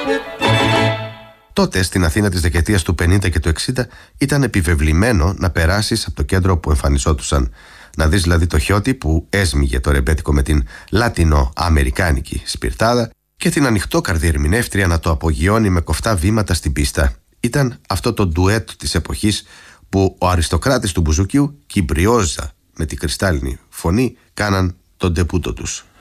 Τότε στην Αθήνα της δεκαετίας του 50 και του 60 ήταν επιβεβλημένο να περάσεις από το κέντρο που εμφανιζόντουσαν. Να δεις δηλαδή το Χιώτη που έσμιγε το ρεμπέτικο με την λατινο-αμερικάνικη σπιρτάδα και την ανοιχτόκαρδη ερμηνεύτρια να το απογειώνει με κοφτά βήματα στην πίστα. Ήταν αυτό το ντουέτ της εποχής που ο αριστοκράτης του μπουζουκιού και η Μπριόζα με τη κρυστάλλινη φωνή κάναν τον ντεπούτο τους.